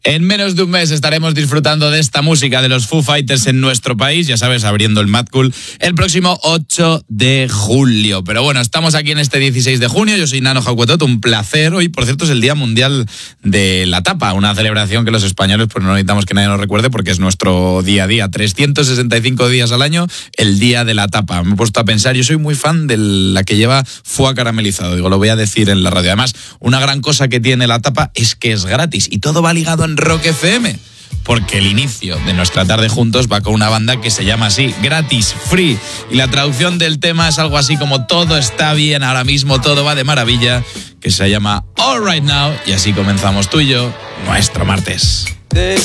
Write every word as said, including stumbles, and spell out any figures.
En menos de un mes estaremos disfrutando de esta música de los Foo Fighters en nuestro país, ya sabes, abriendo el Mad Cool el próximo ocho de julio. Pero bueno, estamos aquí en este dieciséis de junio, yo soy Nano Jaucuetot, un placer. Hoy, por cierto, es el Día Mundial de la Tapa, una celebración que los españoles pues no necesitamos que nadie nos recuerde porque es nuestro día a día, trescientos sesenta y cinco días al año, el Día de la Tapa. Me he puesto a pensar, yo soy muy fan de la que lleva foie caramelizado, digo, lo voy a decir en la radio. Además, una gran cosa que tiene la tapa es que es gratis y todo va ligado en Rock F M, porque el inicio de nuestra tarde juntos va con una banda que se llama así, Gratis, Free, y la traducción del tema es algo así como todo está bien ahora mismo, todo va de maravilla, que se llama All Right Now, y así comenzamos tú y yo nuestro martes. This